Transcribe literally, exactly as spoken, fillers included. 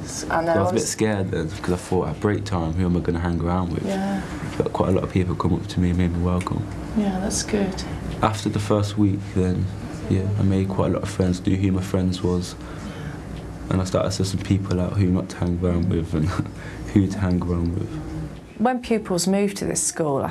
Yes, I know. So I was a bit scared then because I thought at break time, who am I going to hang around with? Yeah. But quite a lot of people come up to me and made me welcome. Yeah, that's good. After the first week, then, yeah, I made quite a lot of friends, knew who my friends was, and I started sussing people out who not to hang around with and who to hang around with. When pupils move to this school,